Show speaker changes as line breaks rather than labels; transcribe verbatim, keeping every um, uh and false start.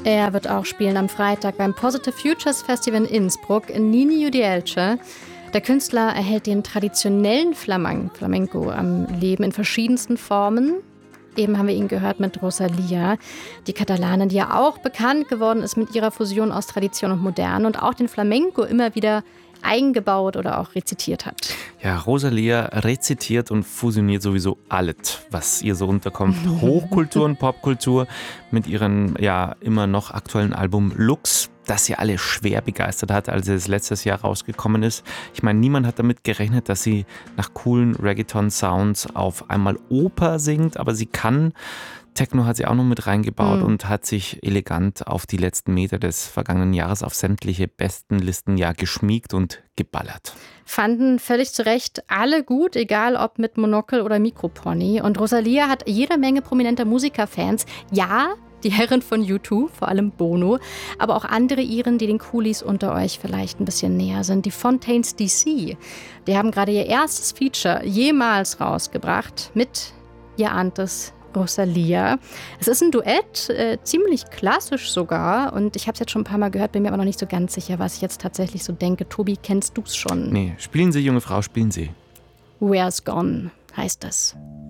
Er wird auch spielen am Freitag beim Positive Futures Festival in Innsbruck in Nini Judielce. Der Künstler erhält den traditionellen Flamenco am Leben in verschiedensten Formen. Eben haben wir ihn gehört mit Rosalia, die Katalanin, die ja auch bekannt geworden ist mit ihrer Fusion aus Tradition und Moderne und auch den Flamenco immer wieder eingebaut oder auch rezitiert hat.
Ja, Rosalia rezitiert und fusioniert sowieso alles, was ihr so unterkommt. Hochkultur und Popkultur mit ihrem ja immer noch aktuellen Album Lux, das sie alle schwer begeistert hat, als es letztes Jahr rausgekommen ist. Ich meine, niemand hat damit gerechnet, dass sie nach coolen Reggaeton-Sounds auf einmal Oper singt, aber sie kann. Techno hat sie auch noch mit reingebaut mhm. und hat sich elegant auf die letzten Meter des vergangenen Jahres auf sämtliche Bestenlisten ja geschmiegt und geballert.
Fanden völlig zu Recht alle gut, egal ob mit Monokel oder Mikropony. Und Rosalia hat jede Menge prominenter Musikerfans. Ja, die Herren von U zwei, vor allem Bono, aber auch andere Iren, die den Coolies unter euch vielleicht ein bisschen näher sind. Die Fontaines D C, die haben gerade ihr erstes Feature jemals rausgebracht mit, ihr ahnt es, Rosalia. Es ist ein Duett, äh, ziemlich klassisch sogar. Und ich habe es jetzt schon ein paar Mal gehört, bin mir aber noch nicht so ganz sicher, was ich jetzt tatsächlich so denke. Tobi, kennst du es schon?
Nee, spielen Sie, junge Frau, spielen Sie.
Where's Gone heißt das.